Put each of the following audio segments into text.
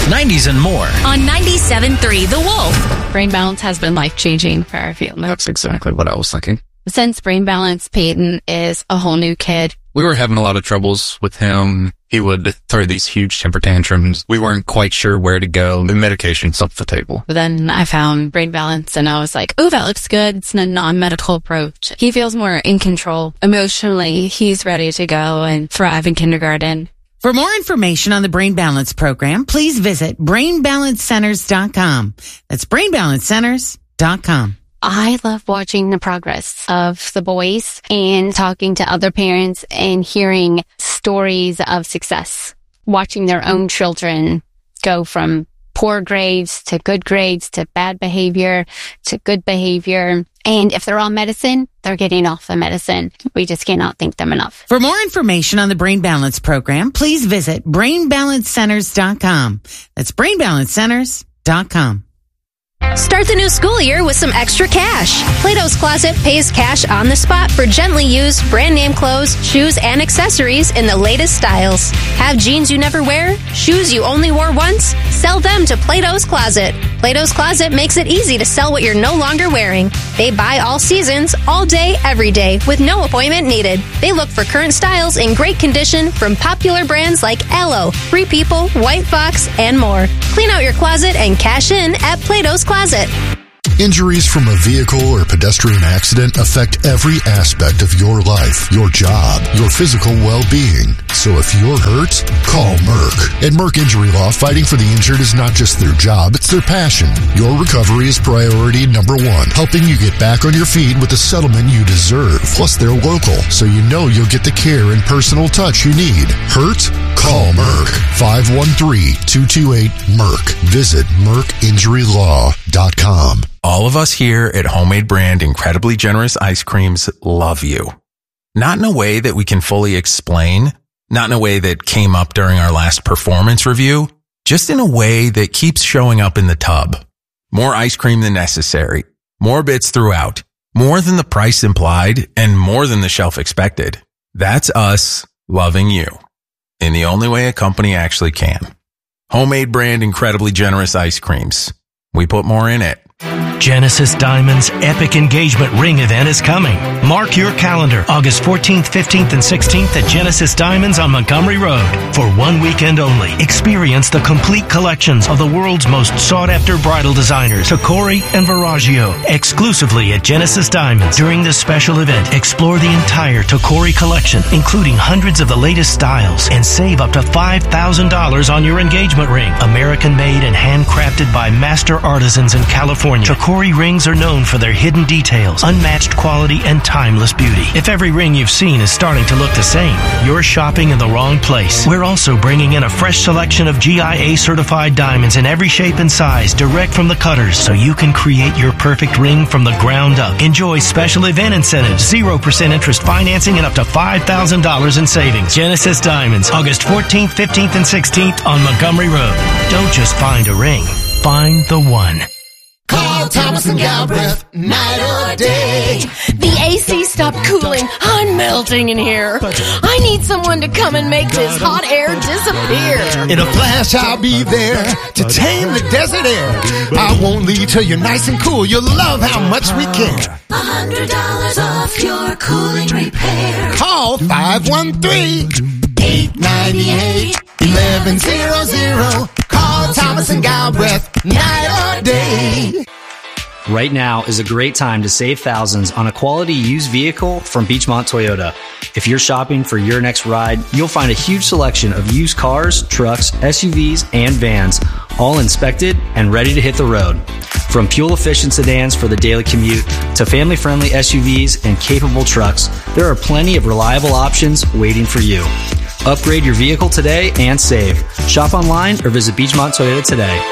90s, and more. On 97.3 The Wolf. Brain Balance has been life-changing for our family. That's exactly what I was thinking. Since Brain Balance, Peyton is a whole new kid. We were having a lot of troubles with him. He would throw these huge temper tantrums. We weren't quite sure where to go. The medication's off the table. But then I found Brain Balance and I was like, oh, that looks good. It's a non-medical approach. He feels more in control. Emotionally, he's ready to go and thrive in kindergarten. For more information on the Brain Balance program, please visit BrainBalanceCenters.com. That's BrainBalanceCenters.com. I love watching the progress of the boys and talking to other parents and hearing stories of success, watching their own children go from poor grades to bad behavior to good behavior. And if they're on medicine, they're getting off the medicine. We just cannot thank them enough. For more information on the Brain Balance program, please visit BrainBalanceCenters.com. That's BrainBalanceCenters.com. Start the new school year with some extra cash. Plato's Closet pays cash on the spot for gently used brand name clothes, shoes, and accessories in the latest styles. Have jeans you never wear? Shoes you only wore once? Sell them to Plato's Closet. Plato's Closet makes it easy to sell what you're no longer wearing. They buy all seasons, all day, every day, with no appointment needed. They look for current styles in great condition from popular brands like Aloe, Free People, White Fox, and more. Clean out your closet and cash in at Plato's Closet. Injuries from a vehicle or pedestrian accident affect every aspect of your life, your job, your physical well-being. So if you're hurt, call Merck. At Merck Injury Law, fighting for the injured is not just their job, it's their passion. Your recovery is priority number one, helping you get back on your feet with the settlement you deserve. Plus, they're local, so you know you'll get the care and personal touch you need. Hurt? Call Merck. 513-228-MERC. Visit MerckInjuryLaw.com. All of us here at Homemade Brand Incredibly Generous Ice Creams love you. Not in a way that we can fully explain, not in a way that came up during our last performance review, just in a way that keeps showing up in the tub. More ice cream than necessary, more bits throughout, more than the price implied, and more than the shelf expected. That's us loving you in the only way a company actually can. Homemade Brand Incredibly Generous Ice Creams. We put more in it. Genesis Diamonds' epic engagement ring event is coming. Mark your calendar, August 14th, 15th, and 16th at Genesis Diamonds on Montgomery Road. For 1 weekend only, experience the complete collections of the world's most sought-after bridal designers, Tacori and Verragio, exclusively at Genesis Diamonds. During this special event, explore the entire Tacori collection, including hundreds of the latest styles, and save up to $5,000 on your engagement ring. American-made and handcrafted by master artisans in California. Tacori rings are known for their hidden details, unmatched quality, and timeless beauty. If every ring you've seen is starting to look the same, you're shopping in the wrong place. We're also bringing in a fresh selection of GIA-certified diamonds in every shape and size, direct from the cutters, so you can create your perfect ring from the ground up. Enjoy special event incentives, 0% interest financing, and up to $5,000 in savings. Genesis Diamonds, August 14th, 15th, and 16th on Montgomery Road. Don't just find a ring, find the one. Call Thomas and Galbraith, night or day. The AC stopped cooling. I'm melting in here. I need someone to come and make this hot air disappear. In a flash, I'll be there to tame the desert air. I won't leave till you're nice and cool. You'll love how much we care. $100 off your cooling repair. Call 513-898-1100. Call Thomas and Galbraith, night or day. Right now is a great time to save thousands on a quality used vehicle from Beechmont Toyota. If you're shopping for your next ride, you'll find a huge selection of used cars, trucks, SUVs, and vans, all inspected and ready to hit the road. From fuel-efficient sedans for the daily commute to family-friendly SUVs and capable trucks, there are plenty of reliable options waiting for you. Upgrade your vehicle today and save. Shop online or visit Beechmont Toyota today.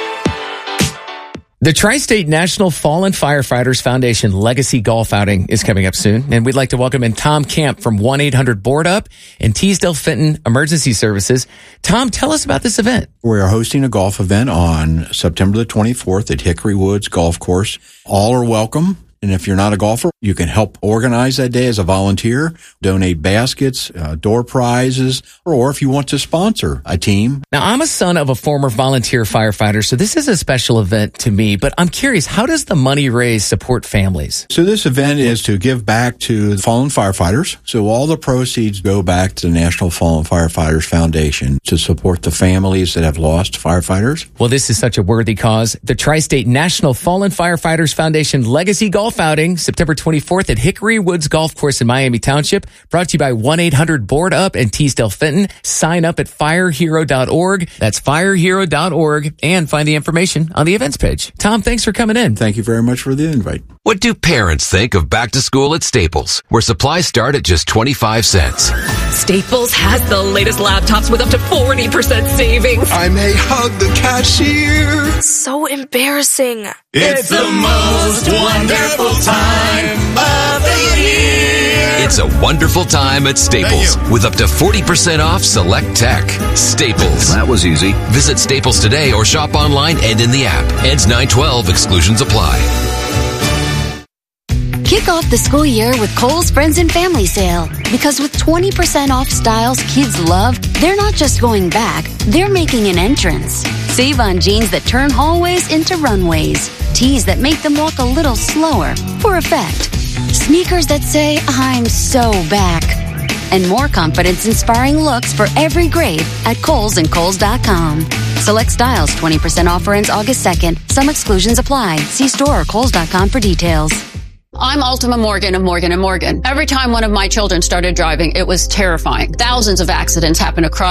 The Tri-State National Fallen Firefighters Foundation Legacy Golf Outing is coming up soon, and we'd like to welcome in Tom Camp from 1-800-BOARD-UP and Teasdale-Fenton Emergency Services. Tom, tell us about this event. We are hosting a golf event on September the 24th at Hickory Woods Golf Course. All are welcome. And if you're not a golfer, you can help organize that day as a volunteer, donate baskets, door prizes, or if you want to sponsor a team. Now, I'm a son of a former volunteer firefighter, so this is a special event to me, but I'm curious, how does the money raised support families? So this event is to give back to fallen firefighters. So all the proceeds go back to the National Fallen Firefighters Foundation to support the families that have lost firefighters. Well, this is such a worthy cause. The Tri-State National Fallen Firefighters Foundation Legacy Golf Outing, September 24th at Hickory Woods Golf Course in Miami Township. Brought to you by 1-800-BOARD-UP and Teasdale Fenton. Sign up at firehero.org. That's firehero.org, and find the information on the events page. Tom, thanks for coming in. Thank you very much for the invite. What do parents think of back to school at Staples, where supplies start at just 25 cents? Staples has the latest laptops with up to 40% savings. I may hug the cashier. So embarrassing. It's the most wonderful time of the year. It's a wonderful time at Staples with up to 40% off select tech. Staples. That was easy. Visit Staples today or shop online and in the app. Ends 9/12. Exclusions apply. Kick off the school year with Kohl's Friends and Family Sale. Because with 20% off styles kids love, they're not just going back, they're making an entrance. Save on jeans that turn hallways into runways. Tees that make them walk a little slower for effect. Sneakers that say, I'm so back. And more confidence-inspiring looks for every grade at Kohl's and Kohl's.com. Select styles, 20% offer ends August 2nd. Some exclusions apply. See store or Kohl's.com for details. I'm Ultima Morgan of Morgan & Morgan. Every time one of my children started driving, it was terrifying. Thousands of accidents happen across